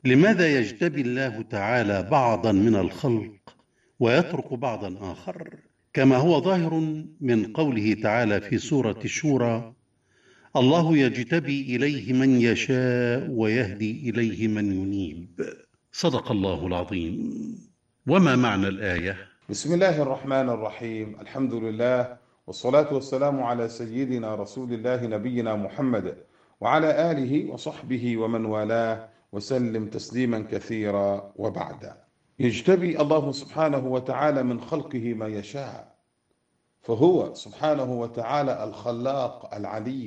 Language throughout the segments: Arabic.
لماذا يجتبي الله تعالى بعضا من الخلق ويترك بعضا آخر؟ كما هو ظاهر من قوله تعالى في سورة الشورى: الله يجتبي إليه من يشاء ويهدي إليه من ينيب. صدق الله العظيم. وما معنى الآية؟ بسم الله الرحمن الرحيم. الحمد لله والصلاة والسلام على سيدنا رسول الله نبينا محمد وعلى آله وصحبه ومن والاه وسلم تسليما كثيرا. وبعد، يجتبي الله سبحانه وتعالى من خلقه ما يشاء، فهو سبحانه وتعالى الخلاق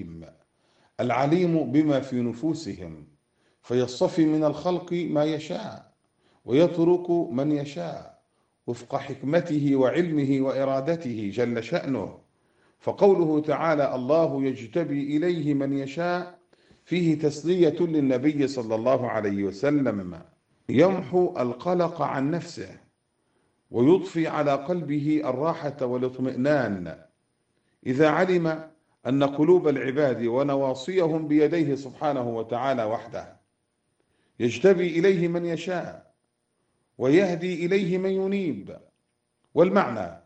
العليم بما في نفوسهم، فيصطفي من الخلق ما يشاء ويترك من يشاء وفق حكمته وعلمه وإرادته جل شأنه. فقوله تعالى الله يجتبي إليه من يشاء فيه تسلية للنبي صلى الله عليه وسلم، يمحو القلق عن نفسه ويضفي على قلبه الراحة والاطمئنان إذا علم أن قلوب العباد ونواصيهم بيديه سبحانه وتعالى وحده. يجتبي إليه من يشاء ويهدي إليه من ينيب. والمعنى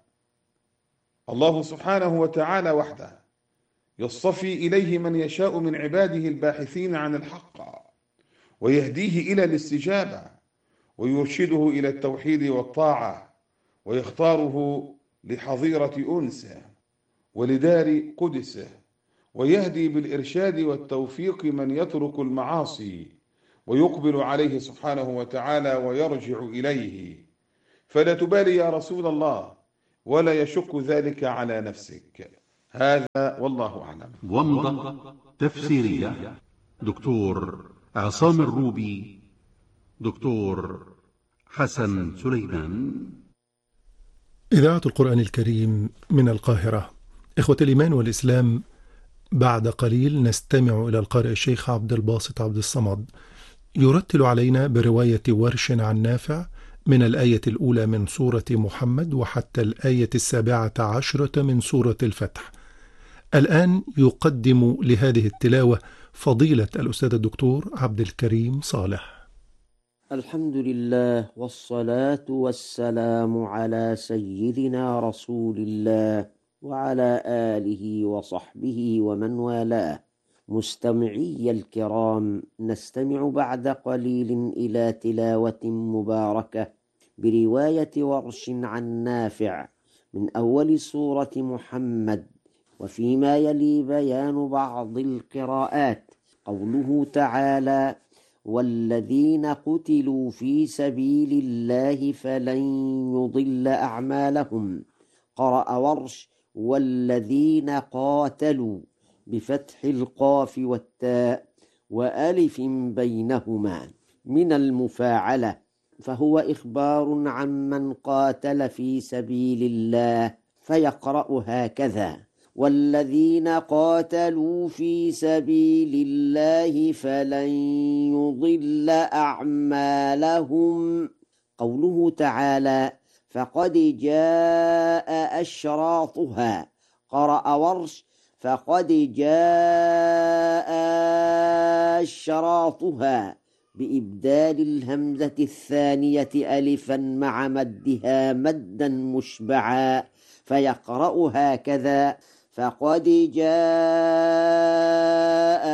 الله سبحانه وتعالى وحده يصطفي إليه من يشاء من عباده الباحثين عن الحق ويهديه إلى الاستجابة ويرشده إلى التوحيد والطاعة ويختاره لحظيرة أنسه ولدار قدسه، ويهدي بالإرشاد والتوفيق من يترك المعاصي ويقبل عليه سبحانه وتعالى ويرجع إليه. فلا تبالي يا رسول الله ولا يشك ذلك على نفسك. هذا والله أعلم. ومضة تفسيرية دكتور عصام الروبي، دكتور حسن سليمان. إذاعة القرآن الكريم من القاهرة. إخوة الإيمان والإسلام، بعد قليل نستمع إلى القارئ الشيخ عبد الباسط عبد الصمد يرتل علينا برواية ورش عن نافع من الآية الأولى من سورة محمد وحتى الآية 17 من سورة الفتح. الآن يقدم لهذه التلاوة فضيلة الأستاذ الدكتور عبد الكريم صالح. الحمد لله والصلاة والسلام على سيدنا رسول الله وعلى آله وصحبه ومن والاه. مستمعي الكرام، نستمع بعد قليل إلى تلاوة مباركة برواية ورش عن نافع من أول سورة محمد، وفيما يلي بيان بعض القراءات. قوله تعالى: والذين قتلوا في سبيل الله فلن يضل أعمالهم. قرأ ورش: والذين قاتلوا بفتح القاف والتاء وألف بينهما من المفاعلة، فهو إخبار عن من قاتل في سبيل الله، فيقرأ هكذا: والذين قاتلوا في سبيل الله فلن يضل أعمالهم. قوله تعالى: فقد جاء أشراطها. قرأ ورش: فقد جاء أشراطها بإبدال الهمزة الثانية ألفا مع مدها مدا مشبعا، فيقرأ هكذا: فقد جاء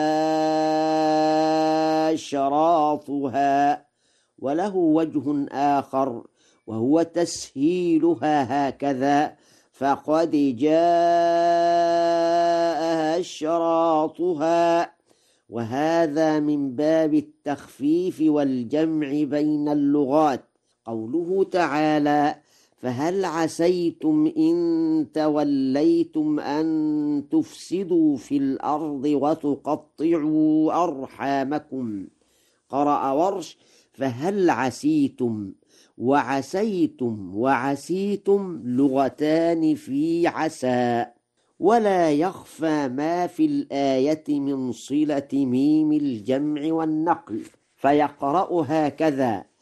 أشراطها. وله وجه آخر وهو تسهيلها هكذا: فقد جاء أشراطها. وهذا من باب التخفيف والجمع بين اللغات. قوله تعالى: فهل عسيتم إن توليتم أن تفسدوا في الأرض وتقطعوا أرحامكم. قرأ ورش: فهل عسيتم. وعسيتم وعسيتم لغتان في عسى. ولا يخفى ما في الآية من صلة ميم الجمع والنقل، فيقرأ هكذا: